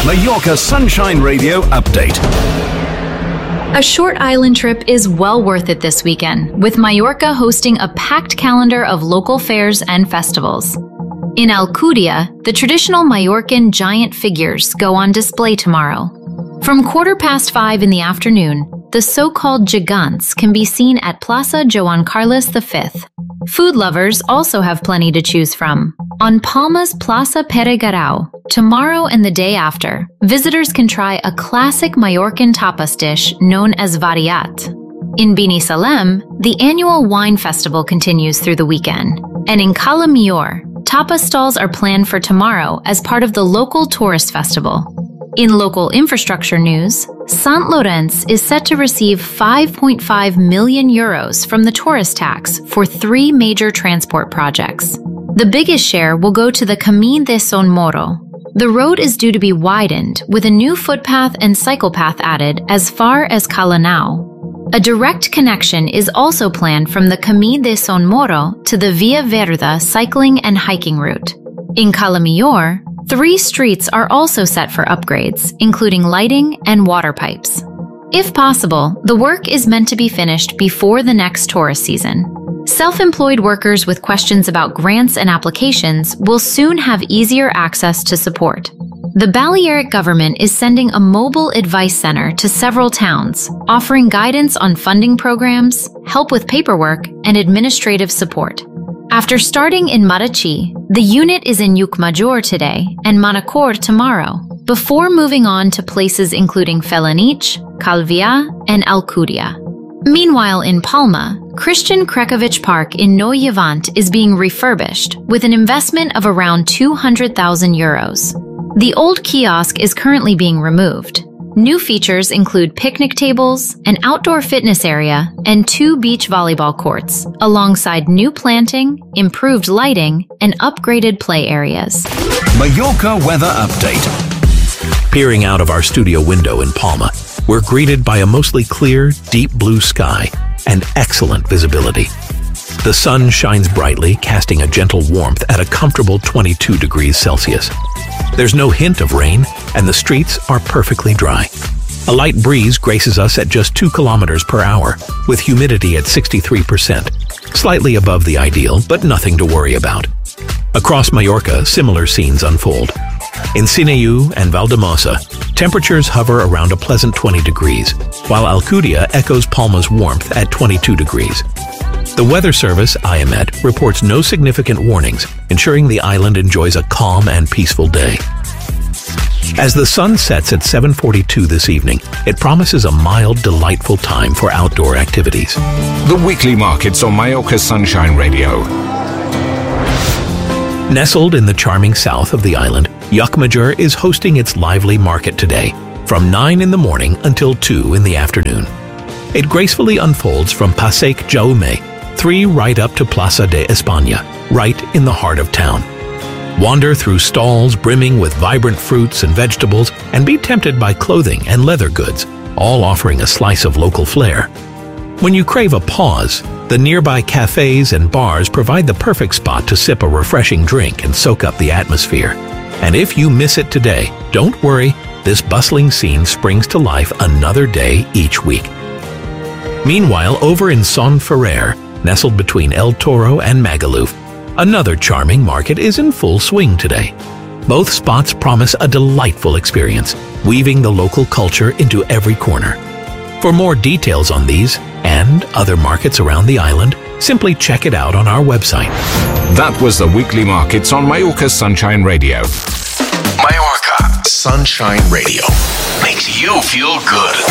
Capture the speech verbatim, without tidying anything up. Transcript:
Mallorca Sunshine Radio update. A short island trip is well worth it this weekend, with Mallorca hosting a packed calendar of local fairs and festivals. In Alcudia, the traditional Mallorcan giant figures go on display tomorrow. From quarter past five in the afternoon, the so-called gigants can be seen at Plaza Joan Carlos the Fifth. Food lovers also have plenty to choose from. On Palma's Plaza Pere Garau, tomorrow and the day after, visitors can try a classic Mallorcan tapas dish known as variat. In Binissalem, the annual wine festival continues through the weekend. And in Cala Millor, tapas stalls are planned for tomorrow as part of the local tourist festival. In local infrastructure news, Sant Llorenç is set to receive five point five million euros from the tourist tax for three major transport projects. The biggest share will go to the Camí de Son Moro. The road is due to be widened, with a new footpath and cycle path added as far as Cala Nau. A direct connection is also planned from the Camí de Son Moro to the Via Verda cycling and hiking route. In Cala Millor, three streets are also set for upgrades, including lighting and water pipes. If possible, the work is meant to be finished before the next tourist season. Self-employed workers with questions about grants and applications will soon have easier access to support. The Balearic government is sending a mobile advice center to several towns, offering guidance on funding programs, help with paperwork, and administrative support. After starting in Marachí, the unit is in Llucmajor today and Manacor tomorrow, before moving on to places including Felanitx, Calvià, and Alcudia. Meanwhile, in Palma, Christian Krekovich Park in Nou Llevant is being refurbished with an investment of around two hundred thousand euros. The old kiosk is currently being removed. New features include picnic tables, an outdoor fitness area, and two beach volleyball courts, alongside new planting, improved lighting, and upgraded play areas. Mallorca weather update. Peering out of our studio window in Palma, we're greeted by a mostly clear, deep blue sky and excellent visibility. The sun shines brightly, casting a gentle warmth at a comfortable twenty-two degrees Celsius. There's no hint of rain, and the streets are perfectly dry. A light breeze graces us at just two kilometers per hour, with humidity at sixty-three percent, slightly above the ideal, but nothing to worry about. Across Mallorca, similar scenes unfold. In Sineu and Valldemossa, temperatures hover around a pleasant twenty degrees, while Alcudia echoes Palma's warmth at twenty-two degrees. The weather service, I M E T, reports no significant warnings, ensuring the island enjoys a calm and peaceful day. As the sun sets at seven forty-two this evening, it promises a mild, delightful time for outdoor activities. The weekly markets on Mallorca Sunshine Radio. Nestled in the charming south of the island, Llucmajor is hosting its lively market today, from nine in the morning until two in the afternoon. It gracefully unfolds from Passeig Jaume, three right up to Plaza de España, right in the heart of town. Wander through stalls brimming with vibrant fruits and vegetables and be tempted by clothing and leather goods, all offering a slice of local flair. When you crave a pause, the nearby cafes and bars provide the perfect spot to sip a refreshing drink and soak up the atmosphere. And if you miss it today, don't worry, this bustling scene springs to life another day each week. Meanwhile, over in Son Ferrer, nestled between El Toro and Magaluf, another charming market is in full swing today. Both spots promise a delightful experience, weaving the local culture into every corner. For more details on these and other markets around the island, simply check it out on our website. That was the weekly markets on Mallorca Sunshine Radio. Mallorca Sunshine Radio makes you feel good.